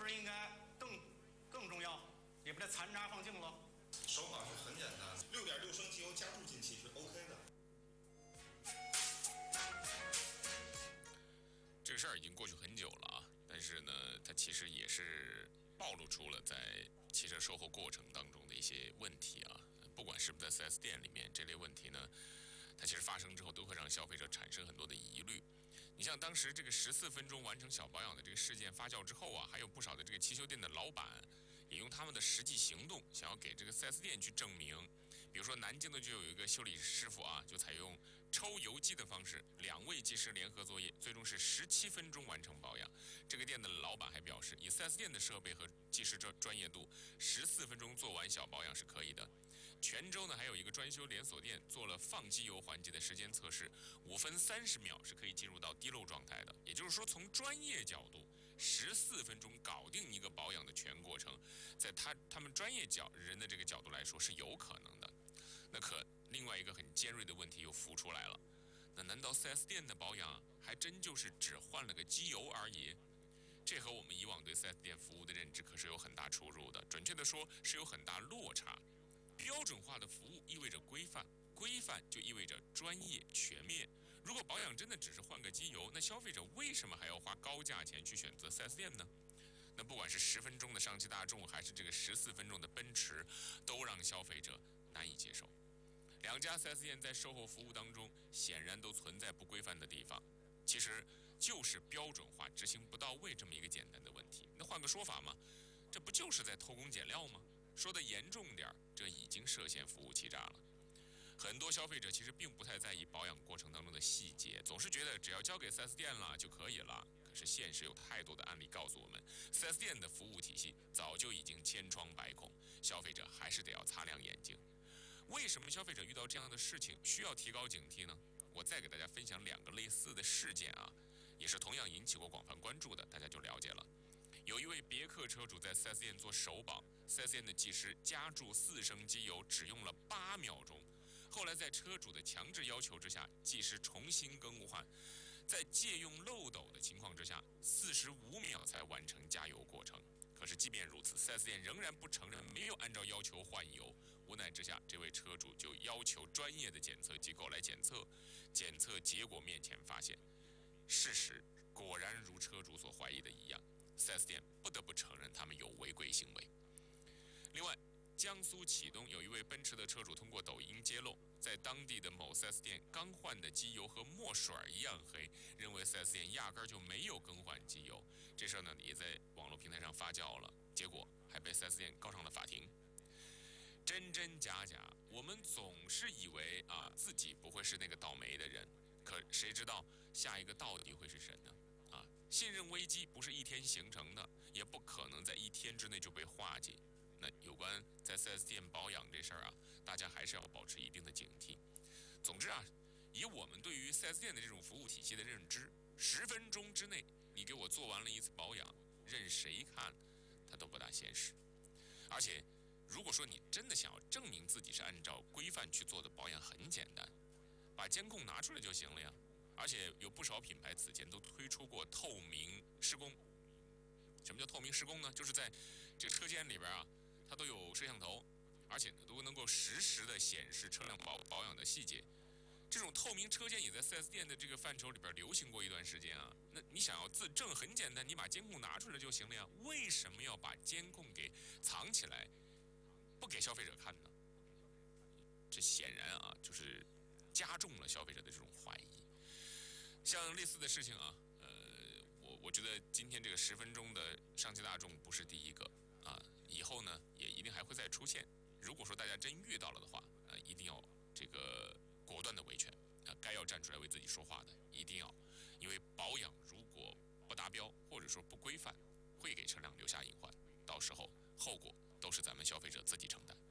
不是应该更重要？也不得残渣放净了？ 手法是很简单，6.6升机油加注进去是 OK 的。 这个事儿已经过去很久了啊，但是呢，它其实也是暴露出了在汽车售后过程当中的一些问题啊。不管是不是在 4S 店里面，这类问题呢，它其实发生之后都会让消费者产生很多的疑虑。你像当时这个14分钟完成小保养的这个事件发酵之后啊，还有不少的这个汽修店的老板也用他们的实际行动想要给这个 4S 店去证明。比如说南京的就有一个修理师傅啊，就采用抽油机的方式，2位技师联合作业，最终是17分钟完成保养。这个店的老板还表示，以 4S 店的设备和技师专业度，14分钟做完小保养是可以的。泉州呢还有一个专修连锁店做了放机油环节的时间测试，5分30秒是可以进入到滴漏状态的。也就是说，从专业角度，14分钟搞定一个保养的全过程，在他们专业人的这个角度来说是有可能的。那可另外一个很尖锐的问题又浮出来了，那难道 4S 店的保养还真就是只换了个机油而已？这和我们以往对 4S 店服务的认知可是有很大出入的，准确的说是有很大落差。标准化的服务意味着规范，规范就意味着专业全面。如果保养真的只是换个机油，那消费者为什么还要花高价钱去选择 4S 店呢？那不管是10分钟的上汽大众，还是这个14分钟的奔驰，都让消费者难以接受。2家 4S 店在售后服务当中显然都存在不规范的地方，其实就是标准化执行不到位这么一个简单的问题。那换个说法嘛，这不就是在偷工减料吗？说的严重点，这已经涉嫌服务欺诈了。很多消费者其实并不太在意保养过程当中的细节，总是觉得只要交给 4S 店了就可以了。可是现实有太多的案例告诉我们， 4S 店的服务体系早就已经千疮百孔，消费者还是得要擦亮眼睛。为什么消费者遇到这样的事情需要提高警惕呢？我再给大家分享2个类似的事件啊，也是同样引起过广泛关注的，大家就了解了。有一位别克车主在 4S 店做首保，4S 店的技师加注4升机油只用了8秒钟，后来在车主的强制要求之下，技师重新更换，在借用漏斗的情况之下，45秒才完成加油过程。可是即便如此， 4S 店仍然不承认没有按照要求换油，无奈之下，这位车主就要求专业的检测机构来检测。检测结果面前发现，事实果然如车主所怀疑的一样， 4S 店不得不承认他们有违规行为。另外，江苏启东有一位奔驰的车主通过抖音揭露，在当地的某 4S 店刚换的机油和墨水一样黑，认为 4S 店压根就没有更换机油。这事呢也在网络平台上发酵了，结果还被 4S 店告上了法庭。真真假假，我们总是以为自己不会是那个倒霉的人，可谁知道下一个到底会是谁呢？信任危机不是一天形成的，也不可能在1天之内就被化解。那有关在 4S 店保养这事儿大家还是要保持一定的警惕。总之以我们对于 4S 店的这种服务体系的认知，10分钟之内你给我做完了一次保养，任谁看它都不大现实。而且如果说你真的想要证明自己是按照规范去做的保养，很简单，把监控拿出来就行了呀。而且有不少品牌此前都推出过透明施工。什么叫透明施工呢？就是在这个车间里边它都有摄像头，而且都能够实时的显示车辆保养的细节。这种透明车间也在 4S 店的这个范畴里边流行过一段时间那你想要自证，很简单，你把监控拿出来就行了呀。为什么要把监控给藏起来，不给消费者看呢？这显然就是加重了消费者的这种怀疑。像类似的事情我觉得今天这个10分钟的上汽大众不是第一个以后呢也一定还会再出现。如果说大家真遇到了的话一定要这个果断的维权该要站出来为自己说话的一定要，因为保养如果不达标或者说不规范，会给车辆留下隐患，到时候后果都是咱们消费者自己承担。